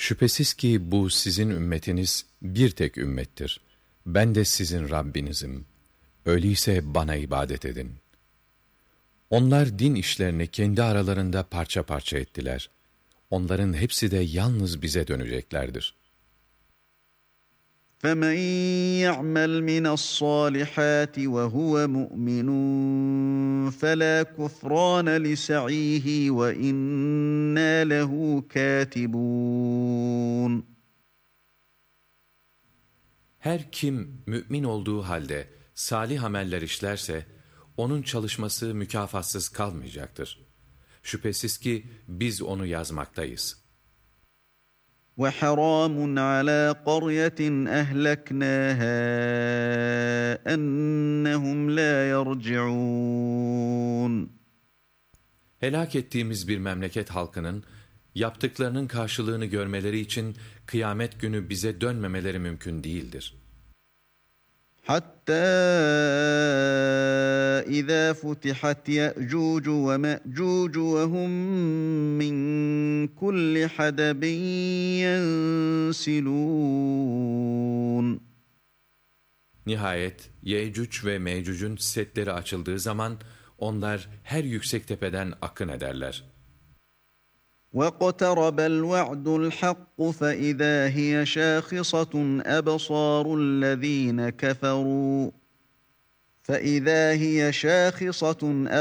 Şüphesiz ki bu sizin ümmetiniz bir tek ümmettir. Ben de sizin Rabbinizim. Öyleyse bana ibadet edin. Onlar din işlerini kendi aralarında parça parça ettiler. Onların hepsi de yalnız bize döneceklerdir. فَمَنْ يَعْمَلْ مِنَ الصَّالِحَاتِ وَهُوَ مُؤْمِنٌ فَلَا كُفْرَانَ لِسَعْيِهِ وَإِنَّا لَهُ كَاتِبُونَ. Her kim mümin olduğu halde salih ameller işlerse, onun çalışması mükafatsız kalmayacaktır. Şüphesiz ki biz onu yazmaktayız. وَحَرَامٌ عَلَى قَرْيَةٍ أَهْلَكْنَاهَا أَنَّهُمْ لَا يَرْجِعُونَ. Helak ettiğimiz bir memleket halkının, yaptıklarının karşılığını görmeleri için kıyamet günü bize dönmemeleri mümkün değildir. حَتَّى إِذَا فُتِحَتْ يَأْجُوجُ وَمَأْجُوجُ وَهُمْ مِنْ كُلِّ حَدَبٍ يَنْسِلُونَ. Nihayet Yecüc ve Mecüc'ün setleri açıldığı zaman, onlar her yüksek tepeden akın ederler. وَاقْتَرَبَ الْوَعْدُ الْحَقُّ فَإِذَا هِيَ شَاخِصَةٌ أَبْصَارُ الَّذِينَ كَفَرُوا